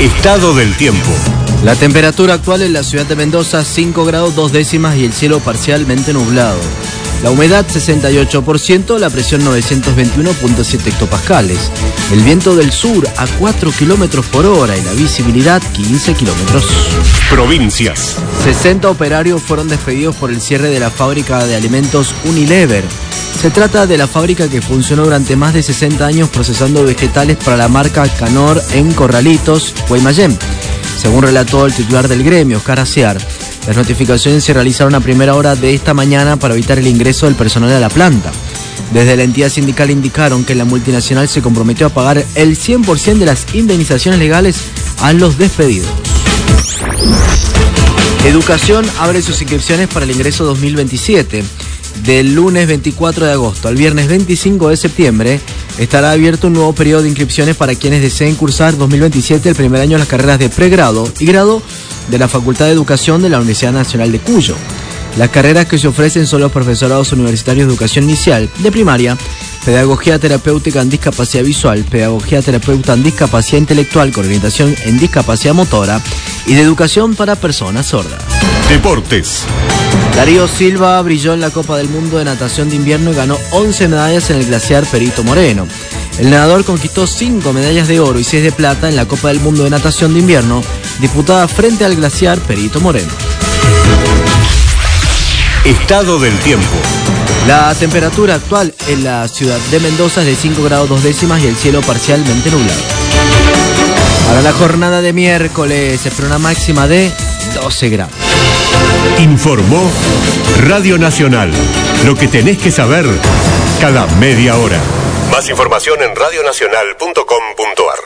Estado del tiempo. La temperatura actual en la ciudad de Mendoza, 5 grados 2 décimas y el cielo parcialmente nublado. La humedad 68%, la presión 921.7 hectopascales. El viento del sur a 4 kilómetros por hora y la visibilidad 15 kilómetros. Provincias. 60 operarios fueron despedidos por el cierre de la fábrica de alimentos Unilever. Se trata de la fábrica que funcionó durante más de 60 años procesando vegetales para la marca Canor en Corralitos, Guaymallén. Según relató el titular del gremio, Oscar Aciar, las notificaciones se realizaron a primera hora de esta mañana para evitar el ingreso del personal a la planta. Desde la entidad sindical indicaron que la multinacional se comprometió a pagar el 100% de las indemnizaciones legales a los despedidos. Educación abre sus inscripciones para el ingreso 2027. Del lunes 24 de agosto al viernes 25 de septiembre estará abierto un nuevo periodo de inscripciones para quienes deseen cursar 2027 el primer año de las carreras de pregrado y grado de la Facultad de Educación de la Universidad Nacional de Cuyo. Las carreras que se ofrecen son los profesorados universitarios de educación inicial, de primaria, pedagogía terapéutica en discapacidad visual, pedagogía terapéutica en discapacidad intelectual, con orientación en discapacidad motora y de educación para personas sordas. Deportes. Darío Silva brilló en la Copa del Mundo de Natación de Invierno y ganó 11 medallas en el glaciar Perito Moreno. El nadador conquistó 5 medallas de oro y 6 de plata en la Copa del Mundo de Natación de Invierno, disputada frente al glaciar Perito Moreno. Estado del tiempo. La temperatura actual en la ciudad de Mendoza es de 5 grados 2 décimas y el cielo parcialmente nublado. Para la jornada de miércoles se espera una máxima de 12 grados. Informó Radio Nacional. Lo que tenés que saber cada media hora. Más información en radionacional.com.ar.